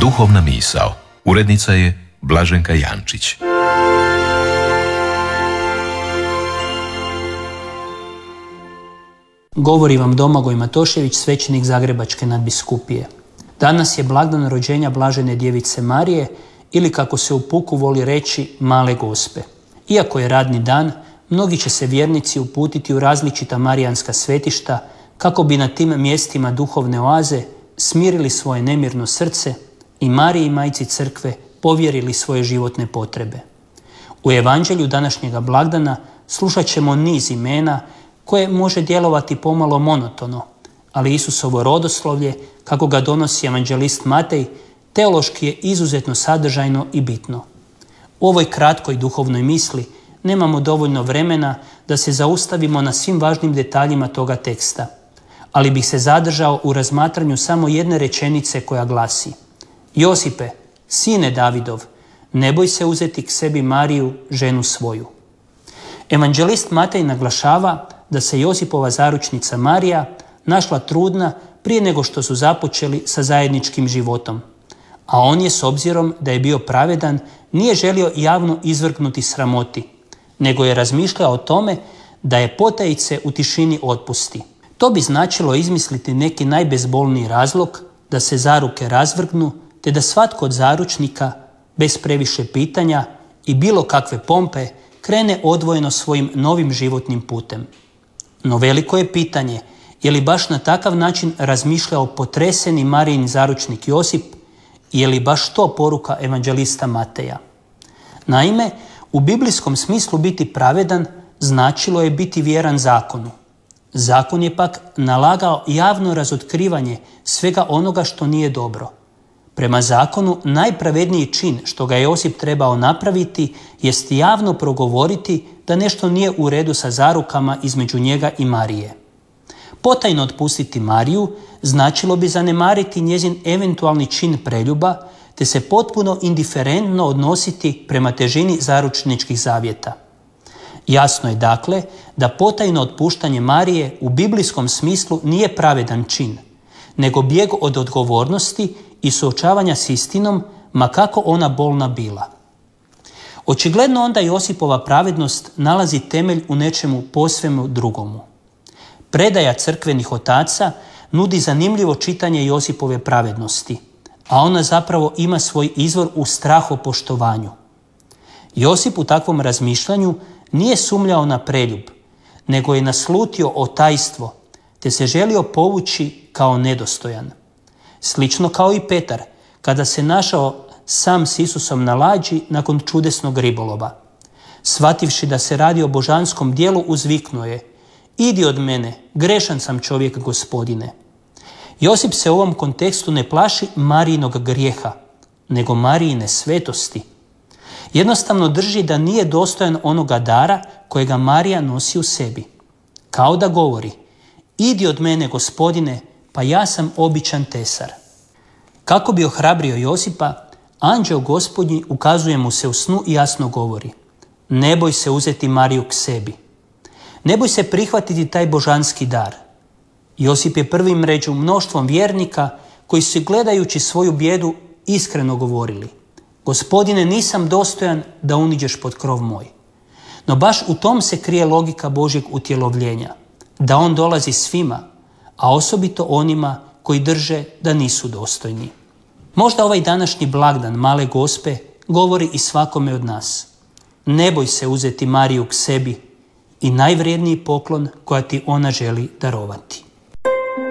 Duhovna misao. Urednica je Blaženka Jančić. Govori vam Domagoj Matošević, svećenik Zagrebačke nadbiskupije. Danas je blagdan rođenja Blažene djevice Marije ili kako se u puku voli reći Male Gospe. Iako je radni dan, mnogi će se vjernici uputiti u različita marijanska svetišta kako bi na tim mjestima duhovne oaze smirili svoje nemirno srce i Mariji majci crkve povjerili svoje životne potrebe. U evanđelju današnjega blagdana slušat ćemo niz imena koje može djelovati pomalo monotono, ali Isusovo rodoslovlje, kako ga donosi evanđelist Matej, teološki je izuzetno sadržajno i bitno. U ovoj kratkoj duhovnoj misli nemamo dovoljno vremena da se zaustavimo na svim važnim detaljima toga teksta, ali bih se zadržao u razmatranju samo jedne rečenice koja glasi: Josipe, sine Davidov, ne boj se uzeti k sebi Mariju, ženu svoju. Evanđelist Matej naglašava da se Josipova zaručnica Marija našla trudna prije nego što su započeli sa zajedničkim životom, a on je, s obzirom da je bio pravedan, nije želio javno izvrgnuti sramoti, nego je razmišljao o tome da je potajice u tišini otpusti. To bi značilo izmisliti neki najbezbolniji razlog da se zaruke razvrgnu, te da svatko od zaručnika, bez previše pitanja i bilo kakve pompe, krene odvojeno svojim novim životnim putem. No veliko je pitanje je li baš na takav način razmišljao potreseni Marijin zaručnik Josip i je li baš to poruka evanđelista Mateja. Naime, u biblijskom smislu biti pravedan značilo je biti vjeran zakonu. Zakon je pak nalagao javno razotkrivanje svega onoga što nije dobro. Prema zakonu najpravedniji čin što ga je Josip trebao napraviti jest javno progovoriti da nešto nije u redu sa zarukama između njega i Marije. Potajno otpustiti Mariju značilo bi zanemariti njezin eventualni čin preljuba te se potpuno indiferentno odnositi prema težini zaručničkih zavjeta. Jasno je dakle da potajno otpuštanje Marije u biblijskom smislu nije pravedan čin, nego bijeg od odgovornosti i suočavanja s istinom, ma kako ona bolna bila. Očigledno onda Josipova pravednost nalazi temelj u nečemu posvemu drugomu. Predaja crkvenih otaca nudi zanimljivo čitanje Josipove pravednosti, a ona zapravo ima svoj izvor u strahopoštovanju. Josip u takvom razmišljanju nije sumnjao na preljub, nego je naslutio otajstvo, te se želio povući kao nedostojan. Slično kao i Petar, kada se našao sam s Isusom na lađi nakon čudesnog ribolova. Shvativši da se radi o božanskom dijelu, uzviknuo je: Idi od mene, grešan sam čovjek, Gospodine. Josip se u ovom kontekstu ne plaši Marijinog grijeha, nego Marijine svetosti. Jednostavno drži da nije dostojan onoga dara kojega Marija nosi u sebi. Kao da govori: Idi od mene, Gospodine, pa ja sam običan tesar. Kako bi ohrabrio Josipa, anđeo Gospodnji ukazuje mu se u snu i jasno govori: Ne boj se uzeti Mariju k sebi. Ne boj se prihvatiti taj božanski dar. Josip je prvi među mnoštvom vjernika koji su, gledajući svoju bijedu, iskreno govorili: Gospodine, nisam dostojan da uniđeš pod krov moj. No baš u tom se krije logika Božjeg utjelovljenja, da on dolazi svima, a osobito onima koji drže da nisu dostojni. Možda ovaj današnji blagdan Male Gospe govori i svakome od nas. Ne boj se uzeti Mariju k sebi i najvrijedniji poklon koja ti ona želi darovati.